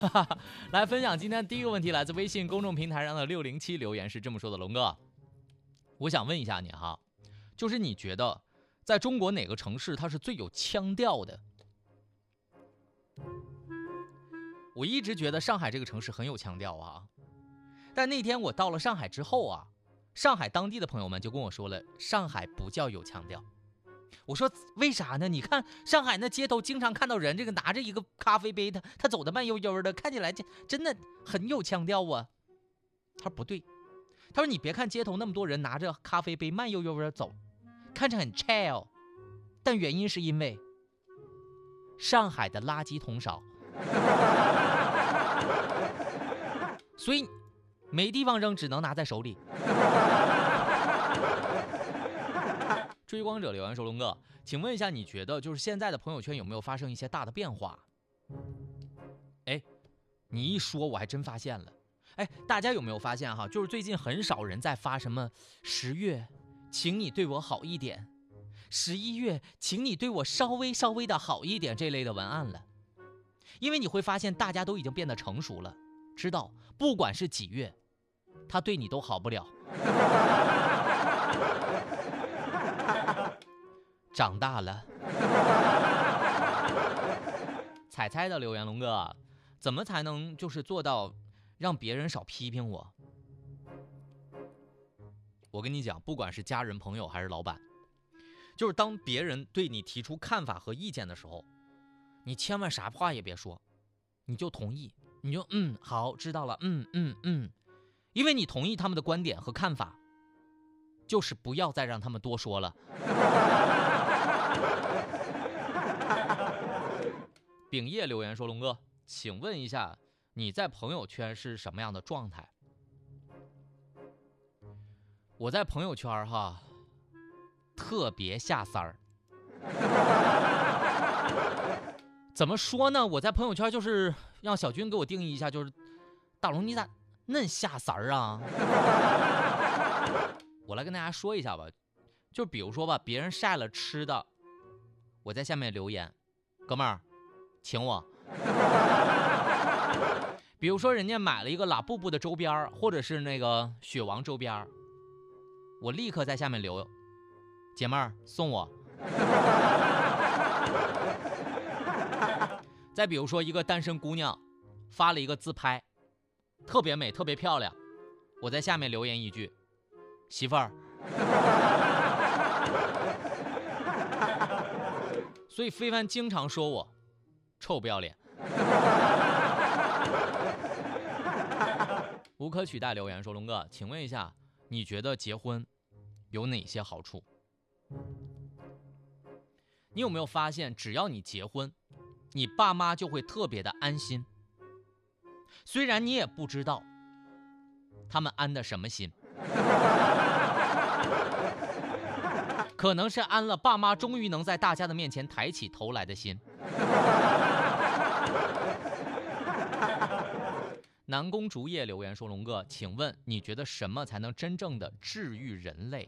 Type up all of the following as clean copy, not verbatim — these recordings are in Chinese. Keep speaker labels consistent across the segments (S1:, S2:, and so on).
S1: 来分享今天第一个问题，来自微信公众平台上的607留言是这么说的：龙哥，我想问一下你哈，就是你觉得在中国哪个城市它是最有腔调的？我一直觉得上海这个城市很有腔调啊，但那天我到了上海之后啊，上海当地的朋友们就跟我说了，上海不叫有腔调。我说为啥呢？你看上海那街头经常看到人，这个拿着一个咖啡杯，他走得慢悠悠的，看起来真的很有腔调啊。他说不对，他说你别看街头那么多人拿着咖啡杯慢悠悠的走，看着很 chill， 但原因是因为上海的垃圾桶少，所以没地方扔，只能拿在手里。追光者留言说：龙哥，请问一下，你觉得就是现在的朋友圈有没有发生一些大的变化？哎，你一说我还真发现了。哎，大家有没有发现哈？就是最近很少人在发什么10月，请你对我好一点；11月，请你对我稍微的好一点这类的文案了。因为你会发现大家都已经变得成熟了，知道不管是几月，他对你都好不了。长大了。彩彩的留言：龙哥，怎么才能就是做到让别人少批评我？我跟你讲，不管是家人、朋友还是老板，就是当别人对你提出看法和意见的时候，你千万啥话也别说，你就同意，你就好，知道了，因为你同意他们的观点和看法，就是不要再让他们多说了。秉业留言说：龙哥，请问一下，你在朋友圈是什么样的状态？我在朋友圈哈，特别下三儿。怎么说呢？我在朋友圈就是让小军给我定义一下，就是大龙你咋嫩下三儿啊？我来跟大家说一下吧，就比如说吧，别人晒了吃的，我在下面留言，哥们儿，请我。比如说人家买了一个拉布布的周边，或者是那个雪王周边，我立刻在下面留，姐妹儿送我。再比如说一个单身姑娘发了一个自拍，特别美特别漂亮，我在下面留言一句，媳妇儿。所以非凡经常说我臭不要脸。无可取代留言说：龙哥，请问一下，你觉得结婚有哪些好处？你有没有发现，只要你结婚，你爸妈就会特别的安心，虽然你也不知道他们安的什么心，可能是安了爸妈终于能在大家的面前抬起头来的心。南宫竹叶留言说：龙哥，请问你觉得什么才能真正的治愈人类？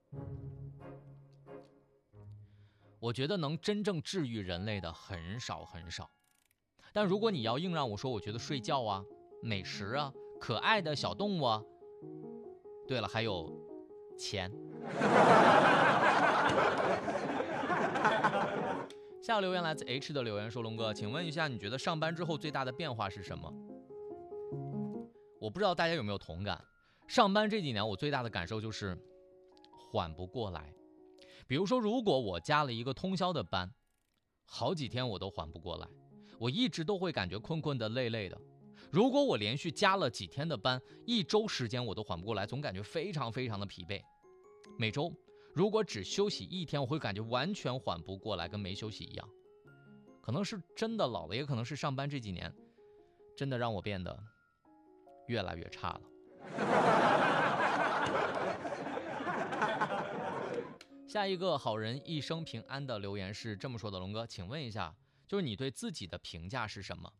S1: 我觉得能真正治愈人类的很少很少，但如果你要硬让我说，我觉得睡觉啊、美食啊、可爱的小动物啊，对了，还有钱。下留言来自 H 的留言说：龙哥，请问一下，你觉得上班之后最大的变化是什么？我不知道大家有没有同感，上班这几年我最大的感受就是缓不过来。比如说，如果我加了一个通宵的班，好几天我都缓不过来，我一直都会感觉困困的、累累的。如果我连续加了几天的班，1周时间我都缓不过来，总感觉非常非常的疲惫。每周如果只休息1天，我会感觉完全缓不过来，跟没休息一样。可能是真的老了，也可能是上班这几年真的让我变得越来越差了。下一个好人一生平安的留言是这么说的：龙哥，请问一下，就是你对自己的评价是什么？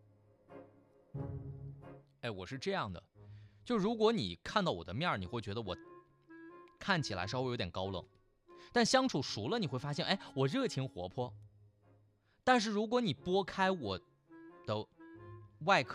S1: 我是这样的，就如果你看到我的面，你会觉得我看起来稍微有点高冷，但相处熟了你会发现，我热情活泼。但是如果你拨开我的外科